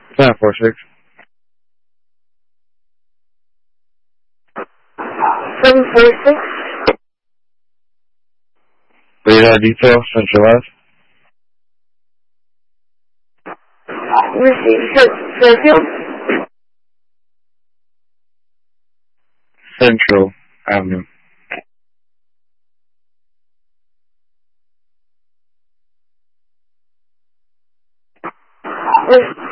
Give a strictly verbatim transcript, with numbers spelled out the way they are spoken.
Nine four six. Seven four six. Read out details, centralized. Receive Fairfield. Central Avenue. Receive